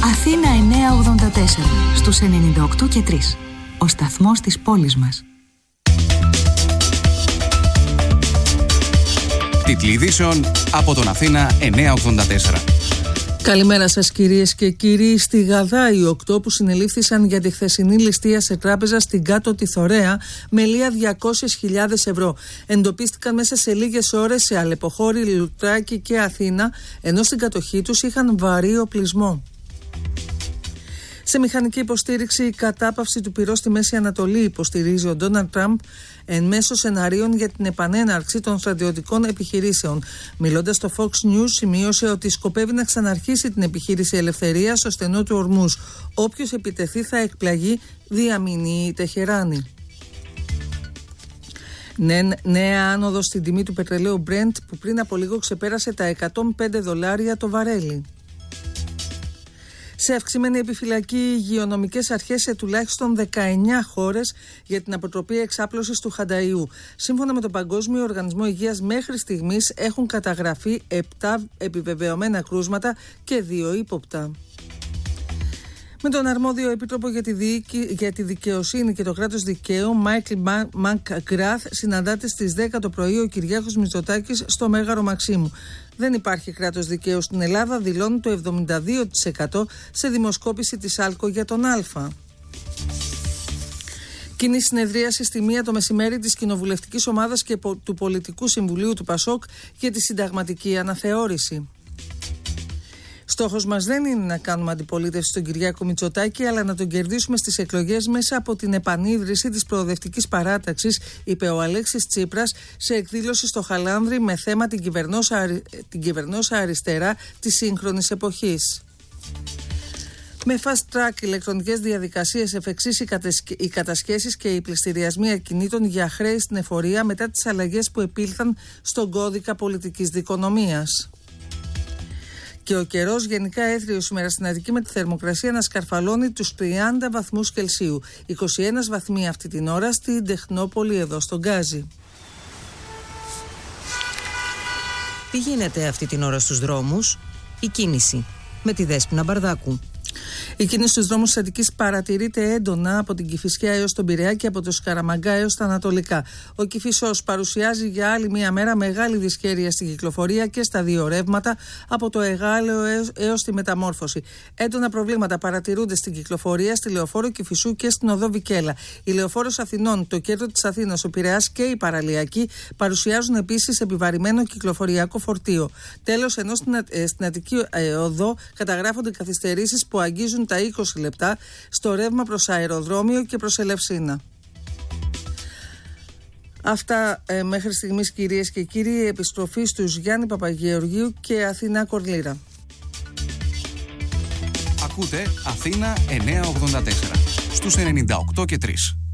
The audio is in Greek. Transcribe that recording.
Αθήνα 984 στους 98 και 3. Ο σταθμός της πόλης μας. Τίτλοι ειδήσεων από τον Αθήνα 984. Καλημέρα σας κυρίες και κύριοι. Στη Γαδά οι 8 που συνελήφθησαν για τη χθεσινή ληστεία σε τράπεζα στην Κάτω τη Θωρέα με λία 200.000 ευρώ. Εντοπίστηκαν μέσα σε λίγες ώρες σε Αλεποχώρη, Λουτράκη και Αθήνα, ενώ στην κατοχή τους είχαν βαρύ οπλισμό. Σε μηχανική υποστήριξη, η κατάπαυση του πυρός στη Μέση Ανατολή υποστηρίζει ο Ντόναλντ Τραμπ εν μέσω σεναρίων για την επανέναρξη των στρατιωτικών επιχειρήσεων. Μιλώντας στο Fox News, σημείωσε ότι σκοπεύει να ξαναρχίσει την επιχείρηση ελευθερίας στο στενό του Ορμούζ. Όποιος επιτεθεί θα εκπλαγεί, διαμηνεί η Τεχεράνη. Νέα άνοδο στην τιμή του πετρελαίου Brent που πριν από λίγο ξεπέρασε τα $105 το βαρέλι. Σε αυξημένη επιφυλακή οι υγειονομικές αρχές σε τουλάχιστον 19 χώρες για την αποτροπή εξάπλωσης του Χανταϊού. Σύμφωνα με τον Παγκόσμιο Οργανισμό Υγείας, μέχρι στιγμής έχουν καταγραφεί 7 επιβεβαιωμένα κρούσματα και 2 ύποπτα. Με τον αρμόδιο επίτροπο για τη δικαιοσύνη και το κράτος δικαίου, Μάικλ Μακγκράθ, συναντάται στις 10 το πρωί ο Κυριάκος Μητσοτάκης στο Μέγαρο Μαξίμου. Δεν υπάρχει κράτος δικαίου στην Ελλάδα, δηλώνει το 72% σε δημοσκόπηση της Άλκο για τον Α. Κοινή συνεδρίαση στη 1 το μεσημέρι της Κοινοβουλευτικής Ομάδας και του Πολιτικού Συμβουλίου του ΠΑΣΟΚ για τη συνταγματική αναθεώρηση. Στόχος μας δεν είναι να κάνουμε αντιπολίτευση στον Κυριάκο Μητσοτάκη, αλλά να τον κερδίσουμε στις εκλογές μέσα από την επανίδρυση της προοδευτικής παράταξης, είπε ο Αλέξης Τσίπρας σε εκδήλωση στο Χαλάνδρι με θέμα την κυβερνόσα αριστερά της σύγχρονης εποχής. Με fast track ηλεκτρονικές διαδικασίες εφ' εξής οι κατασχέσεις και οι πληστηριασμοί ακινήτων για χρέη στην εφορία μετά τις αλλαγές που επήλθαν στον κώδικα πολιτικής δικονομίας. Και ο καιρός γενικά έθριο σήμερα στην Αττική με τη θερμοκρασία να σκαρφαλώνει τους 30 βαθμούς Κελσίου. 21 βαθμοί αυτή την ώρα στην Τεχνόπολη εδώ στον Γκάζι. Τι γίνεται αυτή την ώρα στους δρόμους? Η κίνηση με τη Δέσποινα Μπαρδάκου. Η κίνηση στους δρόμους της Αττικής παρατηρείται έντονα από την Κηφισιά έως τον Πειραιά και από το Σκαραμαγκά έως τα Ανατολικά. Ο Κηφισός παρουσιάζει για άλλη μία μέρα μεγάλη δυσχέρεια στην κυκλοφορία και στα δύο ρεύματα από το Εγάλεο έως τη Μεταμόρφωση. Έντονα προβλήματα παρατηρούνται στην κυκλοφορία στη Λεωφόρο Κηφισού και στην Οδό Βικέλα. Η Λεωφόρος Αθηνών, το κέντρο της Αθήνας, ο Πειραιάς και η Παραλιακή παρουσιάζουν επίσης επιβαρημένο κυκλοφοριακό φορτίο. Τέλος, ενώ στην Αττική Οδό καταγράφονται καθυστερήσεις που αγγίζουν τα 20 λεπτά στο ρεύμα προς αεροδρόμιο και προς Ελευσίνα. Αυτά μέχρι στιγμής κυρίες και κύριοι. Επιστροφή στους Γιάννη Παπαγεωργίου και Αθηνά Κορλήρα. Ακούτε Αθήνα 984 στους 98 και 3.